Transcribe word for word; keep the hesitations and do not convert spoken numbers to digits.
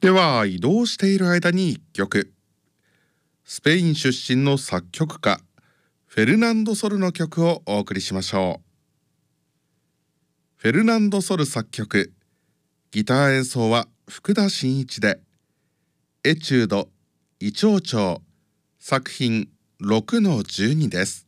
では移動している間にいっきょく、スペイン出身の作曲家フェルナンド・ソルの曲をお送りしましょう。フェルナンド・ソル作曲、ギター演奏は福田真一で、エチュード、異長調、作品ろくのじゅうにです。